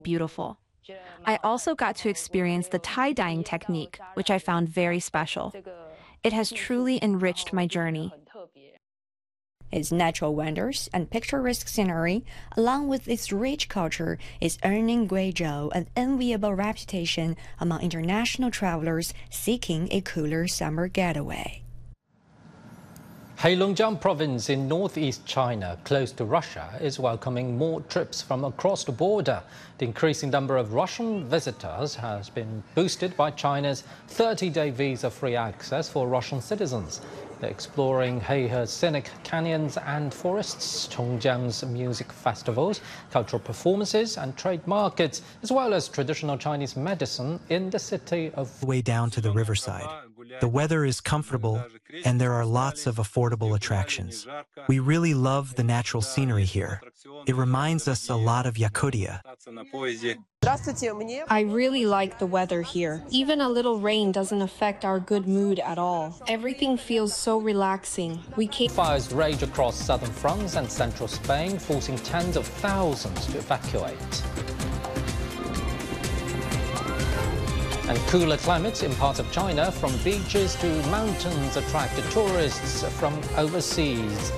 beautiful. I also got to experience the tie-dyeing technique, which I found very special. It has truly enriched my journey. Its natural wonders and picturesque scenery, along with its rich culture, is earning Guizhou an enviable reputation among international travelers seeking a cooler summer getaway. Heilongjiang province in northeast China, close to Russia, is welcoming more trips from across the border. The increasing number of Russian visitors has been boosted by China's 30-day visa-free access for Russian citizens. They're exploring Heihe's scenic canyons and forests, Chongjiang's music festivals, cultural performances and trade markets, as well as traditional Chinese medicine in the city of... Way down to the riverside. The weather is comfortable and there are lots of affordable attractions. We really love the natural scenery here. It reminds us a lot of Yakutia. I really like the weather here. Even a little rain doesn't affect our good mood at all. Everything feels so relaxing. Fires rage across southern France and central Spain, forcing tens of thousands to evacuate. And cooler climates in parts of China, from beaches to mountains, attracted tourists from overseas.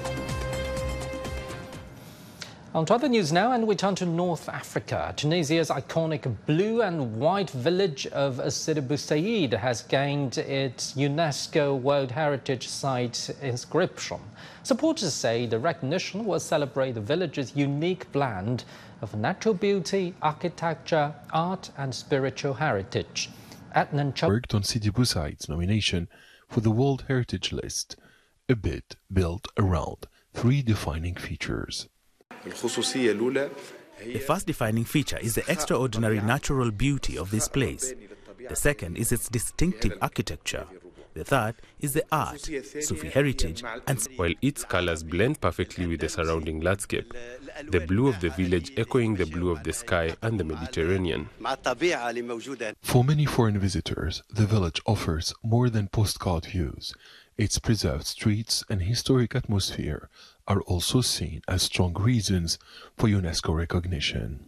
On to other news now, and we turn to North Africa. Tunisia's iconic blue and white village of Sidi Bou Said has gained its UNESCO World Heritage Site inscription. Supporters say the recognition will celebrate the village's unique blend of natural beauty, architecture, art and spiritual heritage. Worked on Sidi Bou Said's nomination for the World Heritage List, a bit built around three defining features. The first defining feature is the extraordinary natural beauty of this place. The second is its distinctive architecture. The third is the art, Sufi heritage, and while its colors blend perfectly with the surrounding landscape, the blue of the village echoing the blue of the sky and the Mediterranean. For many foreign visitors, the village offers more than postcard views. Its preserved streets and historic atmosphere are also seen as strong reasons for UNESCO recognition.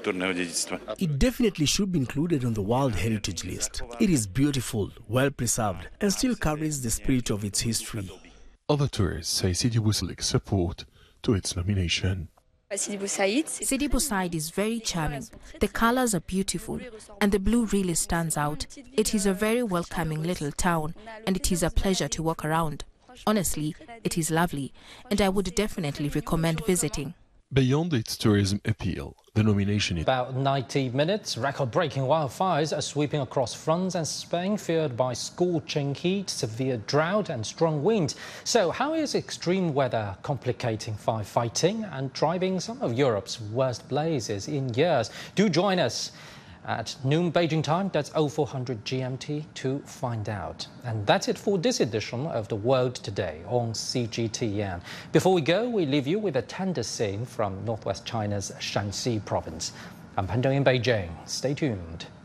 It definitely should be included on the World Heritage List. It is beautiful, well preserved, and still carries the spirit of its history. Other tourists say Sidi Bou Said support to its nomination. Sidi Bou Said is very charming. The colors are beautiful and the blue really stands out. It is a very welcoming little town and it is a pleasure to walk around. Honestly, it is lovely and I would definitely recommend visiting. Beyond its tourism appeal, the nomination is... About 90 minutes, record-breaking wildfires are sweeping across France and Spain, feared by scorching heat, severe drought and strong wind. So how is extreme weather complicating firefighting and driving some of Europe's worst blazes in years? Do join us at noon Beijing time, that's 0400 GMT, to find out. And that's it for this edition of The World Today on CGTN. Before we go, we leave you with a tender scene from northwest China's Shanxi province. I'm Pan Dong in Beijing. Stay tuned.